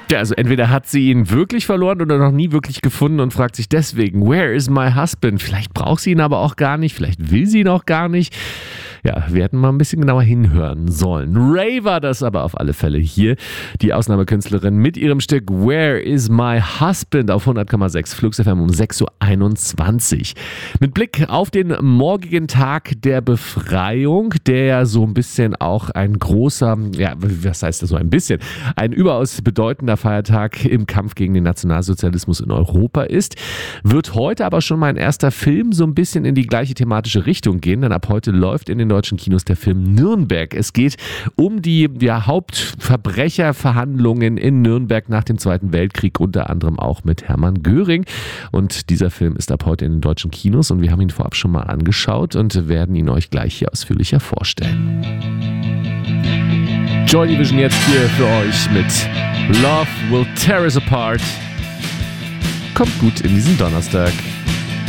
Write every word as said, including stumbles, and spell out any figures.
Ja, also entweder hat sie ihn wirklich verloren oder noch nie wirklich gefunden und fragt sich deswegen, where is my husband? Vielleicht braucht sie ihn aber auch gar nicht, vielleicht will sie ihn auch gar nicht. Ja, wir hätten mal ein bisschen genauer hinhören sollen. Ray war das aber auf alle Fälle hier, die Ausnahmekünstlerin mit ihrem Stück Where is my husband auf hundert Komma sechs Flux F M um sechs Uhr einundzwanzig. Mit Blick auf den morgigen Tag der Befreiung, der ja so ein bisschen auch ein großer, ja, was heißt das so ein bisschen, ein überaus bedeutender Feiertag im Kampf gegen den Nationalsozialismus in Europa ist, wird heute aber schon mein erster Film so ein bisschen in die gleiche thematische Richtung gehen, denn ab heute läuft in den deutschen Kinos der Film Nürnberg. Es geht um die ja, Hauptverbrecherverhandlungen in Nürnberg nach dem Zweiten Weltkrieg, unter anderem auch mit Hermann Göring. Und dieser Film ist ab heute in den deutschen Kinos und wir haben ihn vorab schon mal angeschaut und werden ihn euch gleich hier ausführlicher vorstellen. Joy Division jetzt hier für euch mit Love Will Tear Us Apart. Kommt gut in diesen Donnerstag.